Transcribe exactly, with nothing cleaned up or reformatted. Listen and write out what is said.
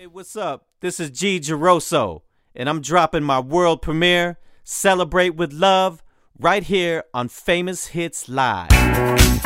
Hey, what's up? This is G Geroso, and I'm dropping my world premiere, Celebrate with Love, right here on Famous Hits Live.